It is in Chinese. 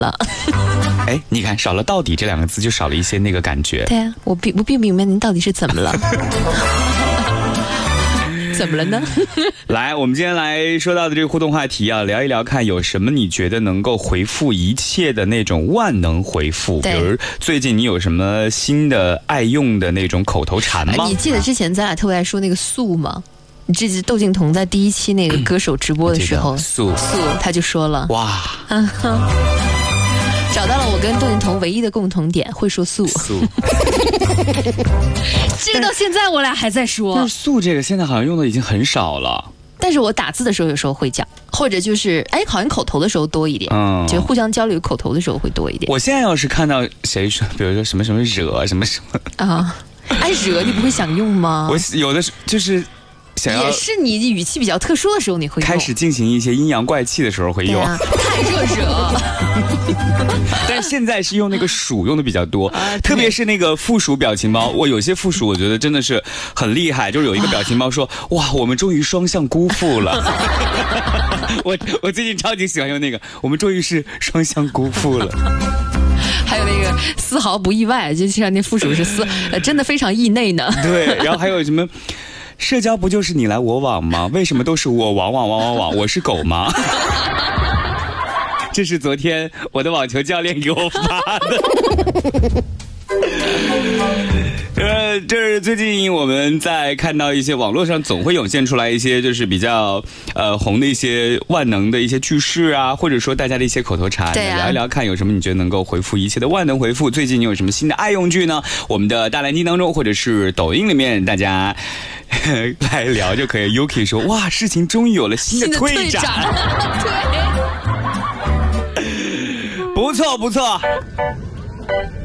了。 哎，你看少了到底这两个字就少了一些那个感觉。 对啊，我并不明白您到底是怎么了。怎么了呢？ 来，我们今天来说到的这个互动话题啊，聊一聊看有什么你觉得能够回复一切的那种万能回复，比如最近你有什么新的爱用的那种口头禅吗？ 你记得之前咱俩特别爱说那个素吗？你记得窦靖童在第一期那个歌手直播的时候， 素他就说了， 哇， 找到了我跟窦靖童唯一的共同点，会说素。这个到现在我俩还在说。 但是素这个现在好像用的已经很少了。 但是我打字的时候有时候会讲，或者就是好像口头的时候多一点，就互相交流口头的时候会多一点。 我现在要是看到谁说，比如说什么什么惹什么什么啊，惹你不会想用吗？ 我有的就是想要， 也是你语气比较特殊的时候你会用， 开始进行一些阴阳怪气的时候会用。 太惹。 但现在是用那个数用的比较多，特别是那个附属表情包。我有些附属我觉得真的是很厉害，就是有一个表情包说，哇，我们终于双向辜负了。我最近超级喜欢用那个，我们终于是双向辜负了。 还有那个丝毫不意外，就像那附属是真的非常意内呢。 对，然后还有什么社交不就是你来我往吗？为什么都是我往？我是狗吗？这是昨天我的网球教练给我发的。这是最近我们在看到一些网络上总会涌现出来一些就是比较红的一些万能的一些句式啊，或者说大家的一些口头禅，聊一聊看有什么你觉得能够回复一切的万能回复。最近你有什么新的爱用句呢？我们的大蓝鲸当中或者是抖音里面大家来聊就可以。Yuki 说，哇，事情终于有了新的推展。 对， 不错不错。